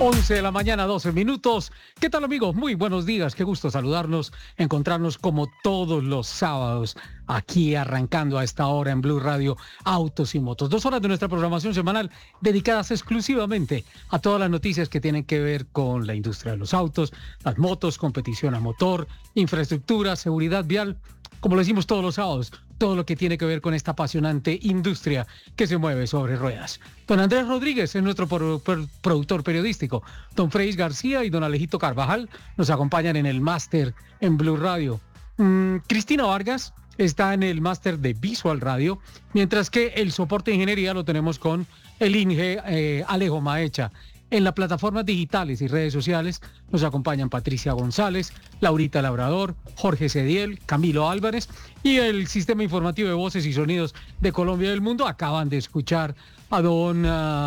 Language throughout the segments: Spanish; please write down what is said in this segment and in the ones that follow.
11 de la mañana, 12 minutos. ¿Qué tal, amigos? Muy buenos días. Qué gusto saludarnos, encontrarnos como todos los sábados, aquí arrancando a esta hora en Blue Radio Autos y Motos. 2 horas de nuestra programación semanal dedicadas exclusivamente a todas las noticias que tienen que ver con la industria de los autos, las motos, competición a motor, infraestructura, seguridad vial. Como lo decimos todos los sábados, todo lo que tiene que ver con esta apasionante industria que se mueve sobre ruedas. Don Andrés Rodríguez es nuestro productor periodístico. Don Freis García y don Alejito Carvajal nos acompañan en el máster en Blue Radio. Cristina Vargas está en el máster de Visual Radio, mientras que el soporte de ingeniería lo tenemos con el Inge Alejo Maecha. En las plataformas digitales y redes sociales nos acompañan Patricia González, Laurita Labrador, Jorge Cediel, Camilo Álvarez y el Sistema Informativo de Voces y Sonidos de Colombia y del Mundo. Acaban de escuchar a don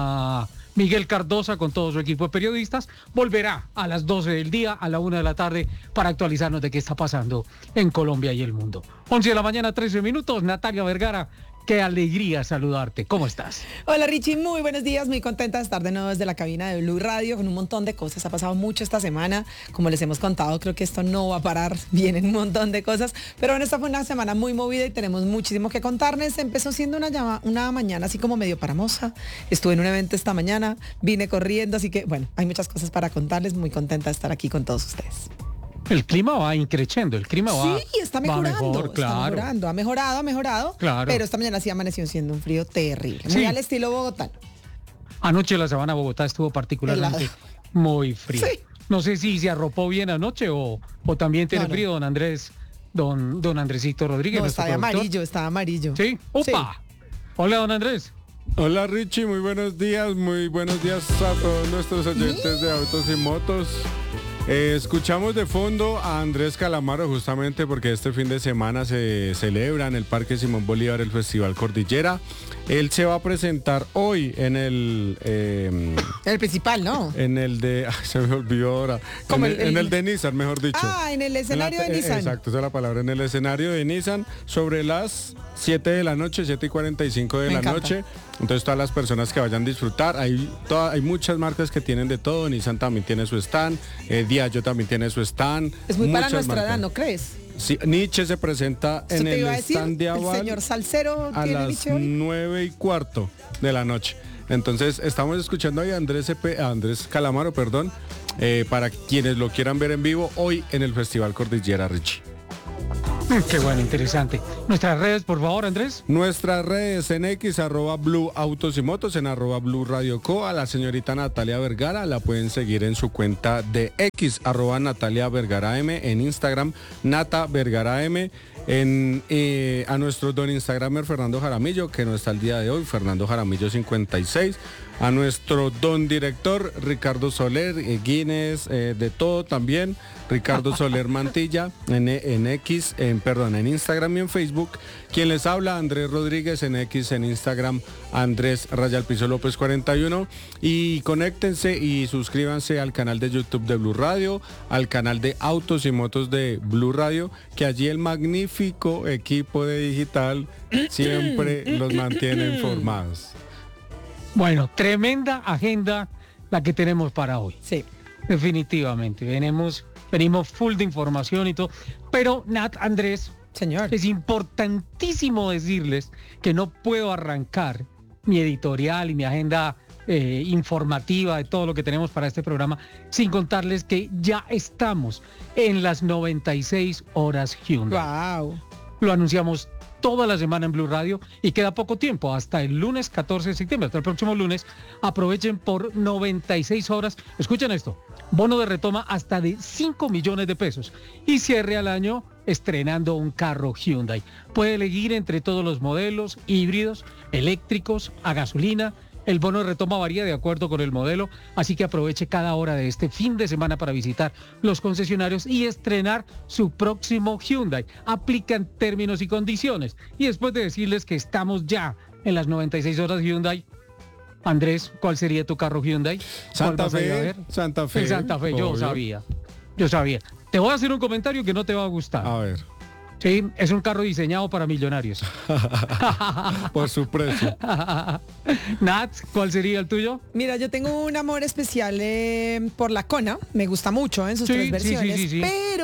Miguel Cardosa con todo su equipo de periodistas. Volverá a las 12 del día, a la 1 de la tarde, para actualizarnos de qué está pasando en Colombia y el mundo. 11 de la mañana, 13 minutos. Natalia Vergara. Qué alegría saludarte. ¿Cómo estás? Hola Richie, muy buenos días. Muy contenta de estar de nuevo desde la cabina de Blue Radio con un montón de cosas. Ha pasado mucho esta semana. Como les hemos contado, creo que esto no va a parar. Vienen un montón de cosas. Pero bueno, esta fue una semana muy movida y tenemos muchísimo que contarles. Empezó siendo una mañana así como medio paramosa. Estuve en un evento esta mañana, vine corriendo. Así que bueno, hay muchas cosas para contarles. Muy contenta de estar aquí con todos ustedes. El clima va increciendo, el clima va. Sí, está mejorando, mejor, claro. Ha mejorado, claro. Pero esta mañana sí amaneció siendo un frío terrible, sí. Muy al estilo bogotano. Anoche la sabana Bogotá estuvo particularmente muy frío. Sí. No sé si se arropó bien anoche o también tiene frío don Andrés, don Andresito Rodríguez. No, está amarillo. Sí, ¡opa! Sí. Hola, don Andrés. Hola Richie, muy buenos días a todos nuestros oyentes de Autos y Motos. Escuchamos de fondo a Andrés Calamaro justamente porque este fin de semana se celebra en el Parque Simón Bolívar el Festival Cordillera. Él se va a presentar hoy en el principal, ¿no? En el de... se me olvidó ahora. En el de Nissan, mejor dicho. En el escenario de Nissan. Exacto, esa es la palabra. En el escenario de Nissan sobre las 7 de la noche, 7:45 de la noche. Entonces todas las personas que vayan a disfrutar, hay muchas marcas que tienen de todo. Nissan también tiene su stand, Diageo también tiene su stand. Es muy para nuestra edad, ¿no crees? Sí, Nietzsche se presenta en el stand de Aval. El señor Salcero a las 9:15 de la noche. Entonces estamos escuchando ahí a Andrés Calamaro, para quienes lo quieran ver en vivo hoy en el Festival Cordillera, Richie. Qué bueno, interesante. Nuestras redes, por favor, Andrés. Nuestras redes en X, @Blue Autos y Motos, en @Blue Radio Co. A la señorita Natalia Vergara la pueden seguir en su cuenta de X, @Natalia Vergara M, en Instagram, Nata Vergara M. A nuestro don Instagramer Fernando Jaramillo, que no está el día de hoy, Fernando Jaramillo 56. A nuestro don director Ricardo Soler, Guinness, de todo también, Ricardo Soler Mantilla, en Instagram y en Facebook. Quien les habla, Andrés Rodríguez, en X, en Instagram, Andrés _Piso López 41. Y conéctense y suscríbanse al canal de YouTube de Blue Radio, al canal de Autos y Motos de Blue Radio, que allí el magnífico equipo de digital siempre los mantiene informados. Bueno, tremenda agenda la que tenemos para hoy. Sí. Definitivamente. Venimos full de información y todo. Pero, Andrés, señor, es importantísimo decirles que no puedo arrancar mi editorial y mi agenda informativa de todo lo que tenemos para este programa sin contarles que ya estamos en las 96 horas Hyundai. Wow. Lo anunciamos toda la semana en Blue Radio y queda poco tiempo, hasta el lunes 14 de septiembre, hasta el próximo lunes. Aprovechen por 96 horas. Escuchen esto, bono de retoma hasta de 5 millones de pesos y cierre al año estrenando un carro Hyundai. Puede elegir entre todos los modelos híbridos, eléctricos, a gasolina. El bono de retoma varía de acuerdo con el modelo, así que aproveche cada hora de este fin de semana para visitar los concesionarios y estrenar su próximo Hyundai. Aplican términos y condiciones. Y después de decirles que estamos ya en las 96 horas Hyundai, Andrés, ¿cuál sería tu carro Hyundai? Santa Fe. El Santa Fe, yo sabía. Te voy a hacer un comentario que no te va a gustar. A ver. Sí, es un carro diseñado para millonarios. Por su precio. Nat, ¿cuál sería el tuyo? Mira, yo tengo un amor especial por la Kona. Me gusta mucho en sus Sí, tres sí, versiones. sí.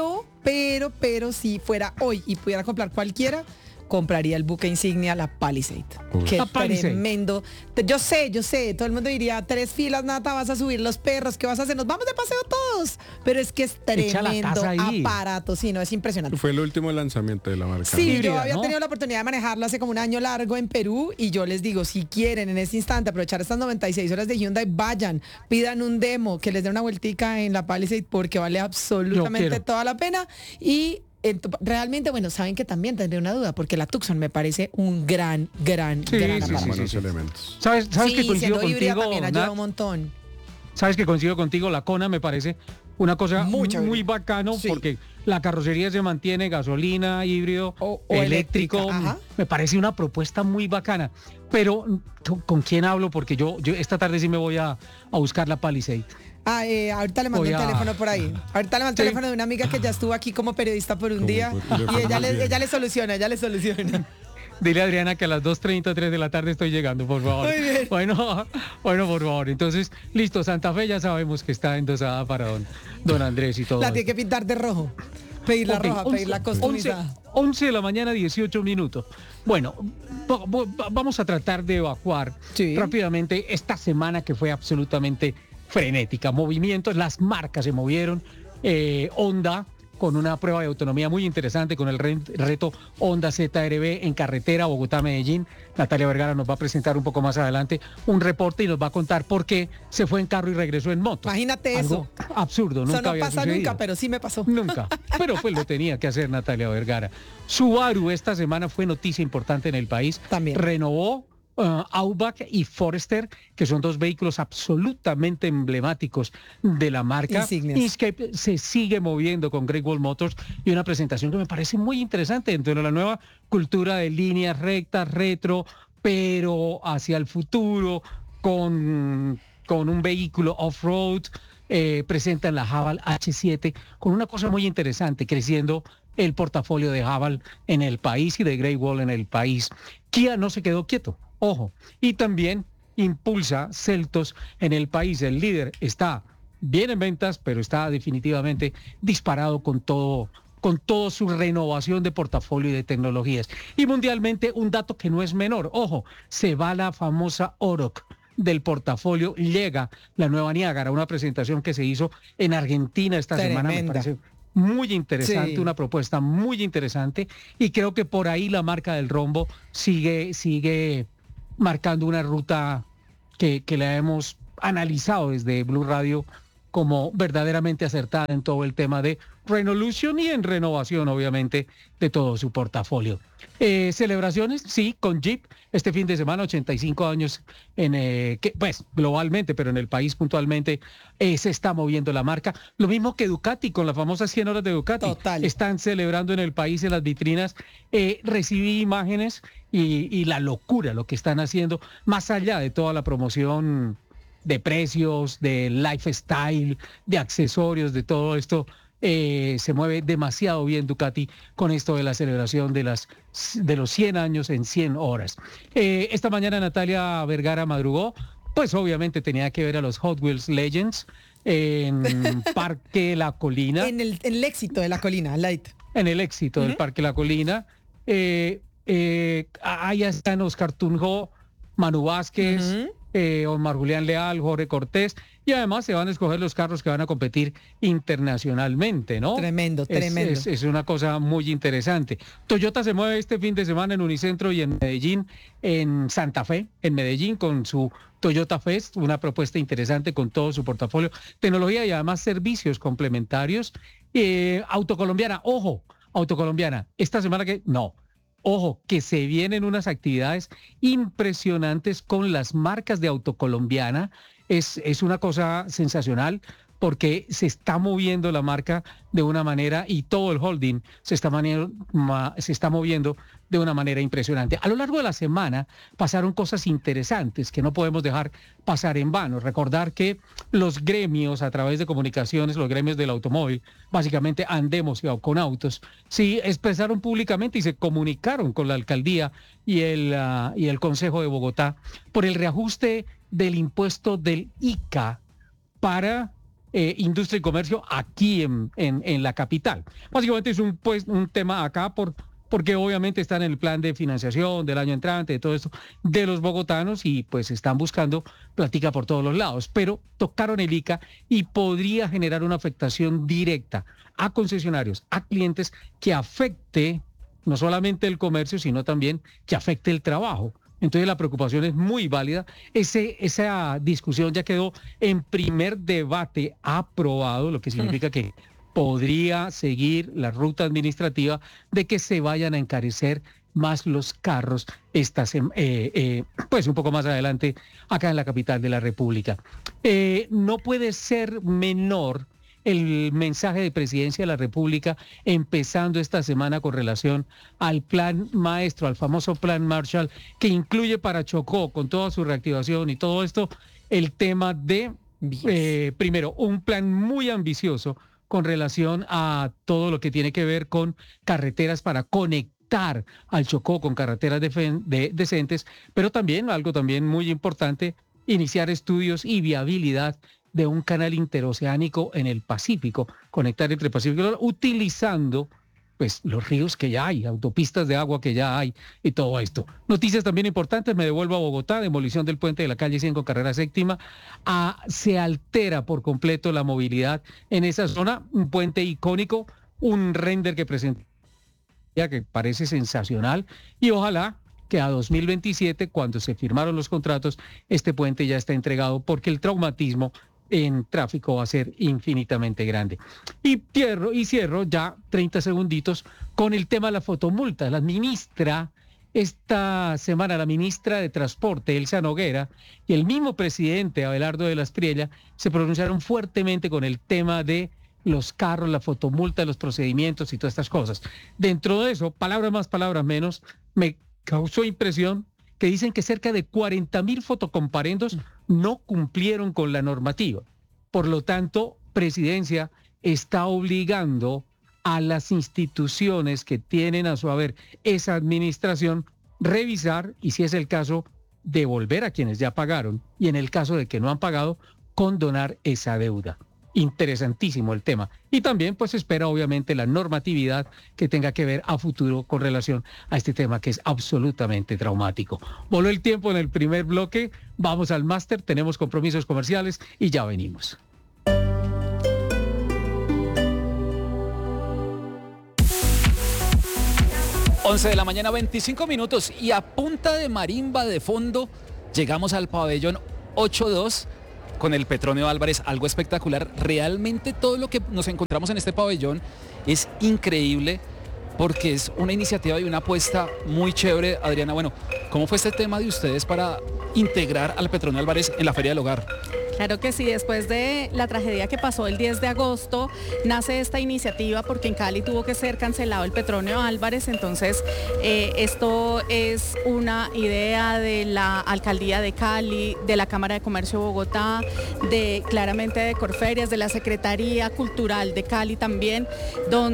Pero si fuera hoy y pudiera comprar cualquiera, compraría el buque insignia, la Palisade. Uy. Qué La Palisade. tremendo. Yo sé, todo el mundo diría, 3 filas, Nata, vas a subir los perros, ¿qué vas a hacer? Nos vamos de paseo todos. Pero es que es Echa la tremendo casa ahí. aparato, sí, no, es impresionante. Fue el último lanzamiento de la marca. Sí, híbrida, yo había ¿no? tenido la oportunidad de manejarlo hace como un año largo en Perú y yo les digo, si quieren en este instante aprovechar estas 96 horas de Hyundai, vayan, pidan un demo, que les dé una vueltica en la Palisade porque vale absolutamente quiero. toda la pena y realmente, bueno, saben que también tendré una duda porque la Tucson me parece un gran Sí, aparato. sí, Buenos sí. elementos. ¿Sabes Sí, que coincido siendo híbrida contigo, también ayuda Nat? un montón. Sabes que coincido contigo, la Kona me parece una cosa Muy chévere. muy bacano Sí. porque la carrocería se mantiene gasolina, híbrido, O eléctrico. eléctrica, ajá. Me parece una propuesta muy bacana. Pero ¿con quién hablo? Porque yo esta tarde sí me voy a buscar la Palisade. Ahorita le mando Voy un a- teléfono por ahí. Ahorita le mando Sí. el teléfono de una amiga que ya estuvo aquí como periodista por un día y ella le soluciona. Dile a Adriana que a las 2:30, 3 de la tarde estoy llegando, por favor. Muy bien. Bueno, por favor. Entonces, listo, Santa Fe ya sabemos que está endosada para don Andrés y todo. La tiene que pintar de rojo. Pedirla Ok, roja, pedirla customizada. 11 de la mañana, 18 minutos. Bueno, vamos a tratar de evacuar Sí. rápidamente esta semana que fue absolutamente frenética. Movimientos, las marcas se movieron. Honda con una prueba de autonomía muy interesante con el reto Honda ZR-B en carretera Bogotá-Medellín. Natalia Vergara nos va a presentar un poco más adelante un reporte y nos va a contar por qué se fue en carro y regresó en moto. Imagínate Algo eso. absurdo, nunca Eso no había pasa sucedido. nunca, pero sí me pasó. Nunca, pero pues lo tenía que hacer Natalia Vergara. Subaru esta semana fue noticia importante en el país. También. Renovó Outback y Forester, que son dos vehículos absolutamente emblemáticos de la marca. Insignias. Inkscape se sigue moviendo con Great Wall Motors y una presentación que me parece muy interesante dentro de la nueva cultura de líneas rectas, retro, pero hacia el futuro, con un vehículo off-road. Presentan la Haval H7 con una cosa muy interesante, creciendo el portafolio de Haval en el país y de Great Wall en el país. Kia no se quedó quieto, ojo, y también impulsa Seltos en el país. El líder está bien en ventas, pero está definitivamente disparado con todo su renovación de portafolio y de tecnologías. Y mundialmente un dato que no es menor, ojo, se va la famosa Oroc del portafolio, llega la nueva Niágara, una presentación que se hizo en Argentina esta semana, me Tremenda. parece muy interesante, Sí. una propuesta muy interesante, y creo que por ahí la marca del rombo sigue marcando una ruta que la hemos analizado desde Blue Radio como verdaderamente acertada en todo el tema de Renolution y en renovación, obviamente, de todo su portafolio. Celebraciones, sí, con Jeep, este fin de semana, 85 años, pues globalmente, pero en el país puntualmente, se está moviendo la marca. Lo mismo que Ducati, con las famosas 100 horas de Ducati. Total. Están celebrando en el país, en las vitrinas. Recibí imágenes y la locura, lo que están haciendo, más allá de toda la promoción de precios, de lifestyle, de accesorios, de todo esto. Se mueve demasiado bien Ducati con esto de la celebración de los 100 años en 100 horas. Esta mañana Natalia Vergara madrugó, pues obviamente tenía que ver a los Hot Wheels Legends en Parque La Colina. En el éxito de la colina, Light. En el éxito del Parque La Colina. Ahí están Oscar Tunjo, Manu Vázquez, Omar Julián Leal, Jorge Cortés, y además se van a escoger los carros que van a competir internacionalmente, ¿no? Tremendo, tremendo. Es una cosa muy interesante. Toyota se mueve este fin de semana en Unicentro y en Medellín, en Santa Fe, en Medellín, con su Toyota Fest, una propuesta interesante con todo su portafolio, tecnología y además servicios complementarios. Autocolombiana, ojo, Autocolombiana, esta semana ojo, que se vienen unas actividades impresionantes con las marcas de Autocolombiana. Es una cosa sensacional. porque se está moviendo la marca de una manera y todo el holding se está moviendo de una manera impresionante. A lo largo de la semana pasaron cosas interesantes que no podemos dejar pasar en vano. Recordar que los gremios a través de comunicaciones, los gremios del automóvil, básicamente Andemos y Auconautos, sí expresaron públicamente y se comunicaron con la alcaldía y el Consejo de Bogotá por el reajuste del impuesto del ICA para industria y comercio aquí en la capital. Básicamente es un tema acá porque obviamente están en el plan de financiación del año entrante, de todo esto, de los bogotanos y pues están buscando plática por todos los lados, pero tocaron el ICA y podría generar una afectación directa a concesionarios, a clientes que afecte no solamente el comercio, sino también que afecte el trabajo. Entonces la preocupación es muy válida. Esa discusión ya quedó en primer debate aprobado, lo que significa que podría seguir la ruta administrativa de que se vayan a encarecer más los carros pues un poco más adelante acá en la capital de la República. No puede ser menor el mensaje de Presidencia de la República empezando esta semana con relación al plan maestro, al famoso plan Marshall, que incluye para Chocó, con toda su reactivación y todo esto, el tema de, primero, un plan muy ambicioso con relación a todo lo que tiene que ver con carreteras para conectar al Chocó con carreteras decentes, pero también, algo también muy importante, iniciar estudios y viabilidad de un canal interoceánico en el Pacífico, conectar entre Pacífico y Atlántico, utilizando pues los ríos que ya hay, autopistas de agua que ya hay y todo esto. Noticias también importantes, me devuelvo a Bogotá, demolición del puente de la calle 100 con carrera séptima, se altera por completo la movilidad en esa zona, un puente icónico, un render que presenta que parece sensacional y ojalá que a 2027, cuando se firmaron los contratos, este puente ya está entregado porque el traumatismo en tráfico va a ser infinitamente grande. Y cierro ya 30 segunditos con el tema de la fotomulta. Esta semana la ministra de Transporte, Elsa Noguera, y el mismo presidente, Abelardo de la Espriella, se pronunciaron fuertemente con el tema de los carros, la fotomulta, los procedimientos y todas estas cosas. Dentro de eso, palabras más, palabras menos, me causó impresión que dicen que cerca de 40.000 fotocomparendos no cumplieron con la normativa. Por lo tanto, Presidencia está obligando a las instituciones que tienen a su haber esa administración revisar y, si es el caso, devolver a quienes ya pagaron y, en el caso de que no han pagado, condonar esa deuda. Interesantísimo el tema. Y también pues espera obviamente la normatividad que tenga que ver a futuro con relación a este tema que es absolutamente traumático. Voló el tiempo en el primer bloque, vamos al máster, tenemos compromisos comerciales y ya venimos. Once de la mañana, 25 minutos y a punta de marimba de fondo llegamos al pabellón 8-2 con el Petronio Álvarez, algo espectacular. Realmente todo lo que nos encontramos en este pabellón es increíble porque es una iniciativa y una apuesta muy chévere. Adriana, bueno, ¿cómo fue este tema de ustedes para integrar al Petronio Álvarez en la Feria del Hogar? Claro que sí, después de la tragedia que pasó el 10 de agosto, nace esta iniciativa porque en Cali tuvo que ser cancelado el Petronio Álvarez, entonces esto es una idea de la Alcaldía de Cali, de la Cámara de Comercio de Bogotá, claramente de Corferias, de la Secretaría Cultural de Cali también, donde